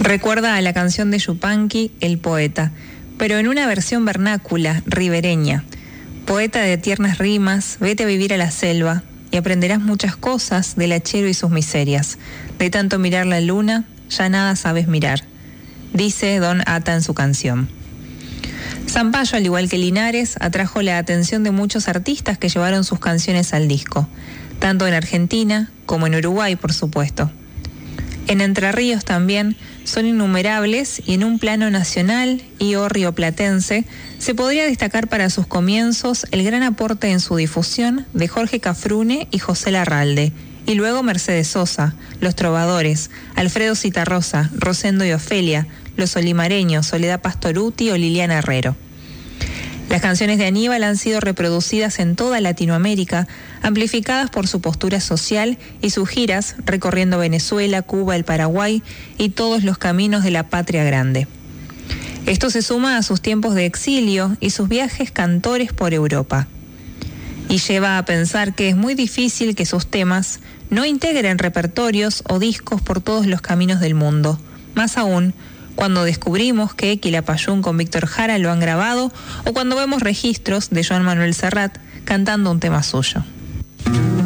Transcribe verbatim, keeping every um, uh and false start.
Recuerda a la canción de Yupanqui, El Poeta, pero en una versión vernácula, ribereña. Poeta de tiernas rimas, vete a vivir a la selva y aprenderás muchas cosas del hachero y sus miserias. De tanto mirar la luna, ya nada sabes mirar, dice Don Ata en su canción. Zampayo, al igual que Linares, atrajo la atención de muchos artistas que llevaron sus canciones al disco, tanto en Argentina como en Uruguay, por supuesto. En Entre Ríos también son innumerables y en un plano nacional y o rioplatense se podría destacar para sus comienzos el gran aporte en su difusión de Jorge Cafrune y José Larralde, y luego Mercedes Sosa, Los Trovadores, Alfredo Citarrosa, Rosendo y Ofelia, Los Olimareños, Soledad Pastoruti o Liliana Herrero. Las canciones de Aníbal han sido reproducidas en toda Latinoamérica, amplificadas por su postura social y sus giras recorriendo Venezuela, Cuba, el Paraguay y todos los caminos de la patria grande. Esto se suma a sus tiempos de exilio y sus viajes cantores por Europa. Y lleva a pensar que es muy difícil que sus temas no integren repertorios o discos por todos los caminos del mundo, más aún cuando descubrimos que Quilapayún con Víctor Jara lo han grabado o cuando vemos registros de Joan Manuel Serrat cantando un tema suyo.